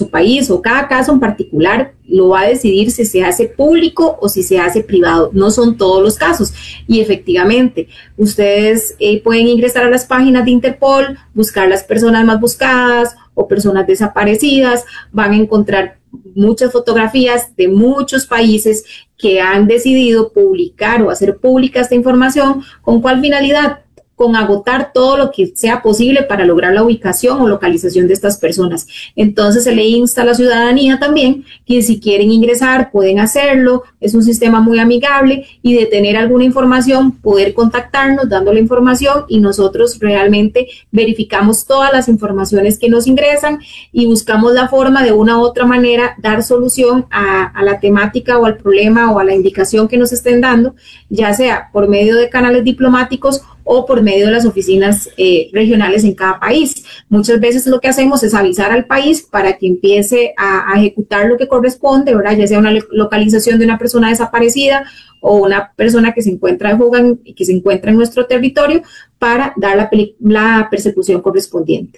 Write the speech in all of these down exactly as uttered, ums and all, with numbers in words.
su país, o cada caso en particular lo va a decidir si se hace público o si se hace privado. No son todos los casos. Y efectivamente, ustedes eh, pueden ingresar a las páginas de Interpol, buscar las personas más buscadas o personas desaparecidas, van a encontrar muchas fotografías de muchos países que han decidido publicar o hacer pública esta información. ¿Con cuál finalidad? Con agotar todo lo que sea posible para lograr la ubicación o localización de estas personas. Entonces se le insta a la ciudadanía también que si quieren ingresar pueden hacerlo, es un sistema muy amigable, y de tener alguna información poder contactarnos dando la información, y nosotros realmente verificamos todas las informaciones que nos ingresan y buscamos la forma de una u otra manera dar solución a, a la temática o al problema o a la indicación que nos estén dando, ya sea por medio de canales diplomáticos o por medio de las oficinas eh, regionales en cada país. Muchas veces lo que hacemos es avisar al país para que empiece a, a ejecutar lo que corresponde, ¿verdad? Ya sea una localización de una persona desaparecida o una persona que se encuentra de fuga en, que se encuentra en nuestro territorio, para dar la, la persecución correspondiente.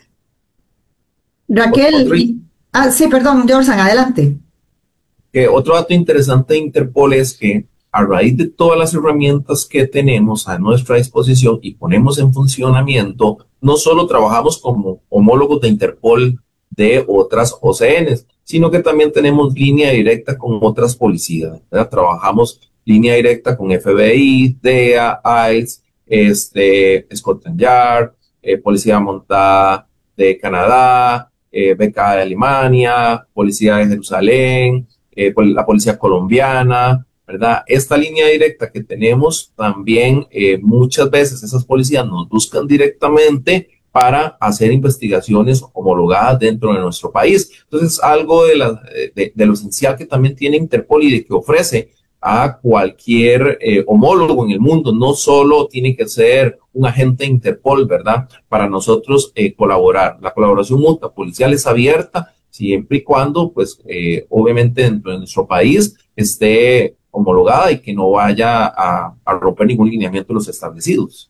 Raquel, y, ah, sí, perdón, Jorsan, adelante. Eh, otro dato interesante de Interpol es que a raíz de todas las herramientas que tenemos a nuestra disposición y ponemos en funcionamiento, no solo trabajamos como homólogos de Interpol de otras O C Ns, sino que también tenemos línea directa con otras policías, ¿verdad? Trabajamos línea directa con F B I, D E A, I C E, este, Scotland Yard, eh, Policía Montada de Canadá, eh, B K de Alemania, Policía de Jerusalén, eh, la Policía Colombiana, ¿verdad? Esta línea directa que tenemos también, eh, muchas veces esas policías nos buscan directamente para hacer investigaciones homologadas dentro de nuestro país. Entonces, algo de, la, de, de lo esencial que también tiene Interpol y de que ofrece a cualquier eh, homólogo en el mundo. No solo tiene que ser un agente de Interpol, ¿verdad? Para nosotros eh, colaborar. La colaboración mutua policial es abierta siempre y cuando, pues, eh, obviamente dentro de nuestro país esté homologada y que no vaya a, a romper ningún lineamiento de los establecidos.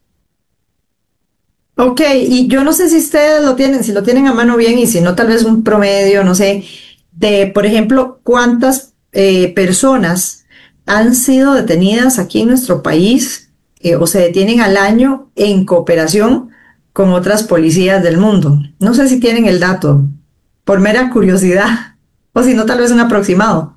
Ok, y yo no sé si ustedes lo tienen, si lo tienen a mano bien, y si no, tal vez un promedio, no sé, de, por ejemplo, cuántas eh, personas han sido detenidas aquí en nuestro país eh, o se detienen al año en cooperación con otras policías del mundo. No sé si tienen el dato, por mera curiosidad, o si no, tal vez un aproximado.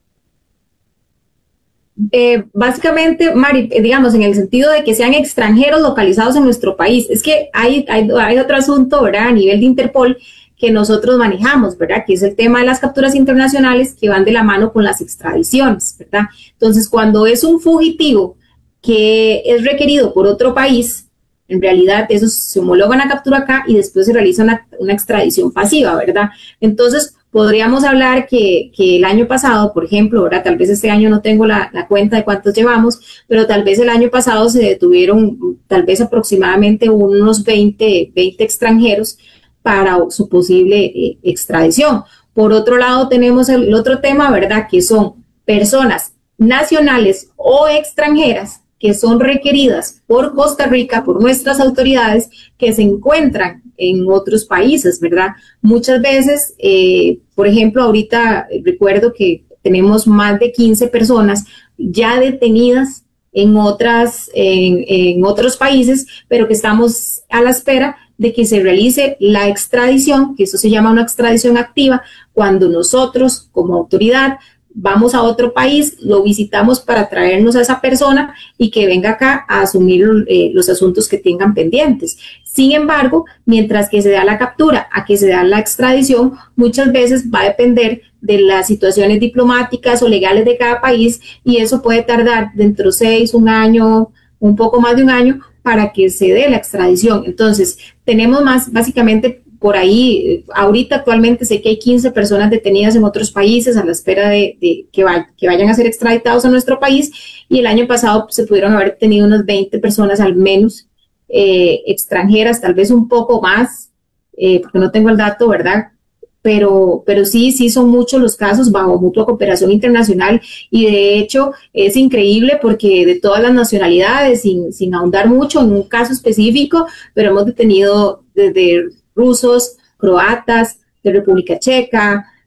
Eh, básicamente, Mari, eh, digamos, en el sentido de que sean extranjeros localizados en nuestro país, es que hay, hay, hay otro asunto, ¿verdad?, a nivel de Interpol que nosotros manejamos, ¿verdad?, que es el tema de las capturas internacionales que van de la mano con las extradiciones, ¿verdad? Entonces, cuando es un fugitivo que es requerido por otro país, en realidad eso se homologa una captura acá y después se realiza una, una extradición pasiva, ¿verdad? Entonces, podríamos hablar que, que el año pasado, por ejemplo, ¿verdad?, tal vez este año no tengo la, la cuenta de cuántos llevamos, pero tal vez el año pasado se detuvieron tal vez aproximadamente unos veinte, veinte extranjeros para su posible eh, extradición. Por otro lado, tenemos el, el otro tema, ¿verdad?, que son personas nacionales o extranjeras que son requeridas por Costa Rica, por nuestras autoridades, que se encuentran en otros países, ¿verdad? Muchas veces, eh, por ejemplo, ahorita recuerdo que tenemos más de quince personas ya detenidas en, otras, en, en otros países, pero que estamos a la espera de que se realice la extradición, que eso se llama una extradición activa, cuando nosotros como autoridad vamos a otro país, lo visitamos para traernos a esa persona y que venga acá a asumir eh, los asuntos que tengan pendientes. Sin embargo, mientras que se da la captura a que se da la extradición, muchas veces va a depender de las situaciones diplomáticas o legales de cada país, y eso puede tardar dentro de seis, un año, un poco más de un año para que se dé la extradición. Entonces, tenemos más básicamente por ahí, ahorita actualmente sé que hay quince personas detenidas en otros países a la espera de, de que, va, que vayan a ser extraditados a nuestro país, y el año pasado se pudieron haber tenido unas veinte personas al menos eh, extranjeras, tal vez un poco más, eh, porque no tengo el dato, ¿verdad? Pero, pero sí, sí son muchos los casos bajo mutua cooperación internacional, y de hecho es increíble porque de todas las nacionalidades, sin, sin ahondar mucho en un caso específico, pero hemos detenido desde rusos, croatas, de República Checa,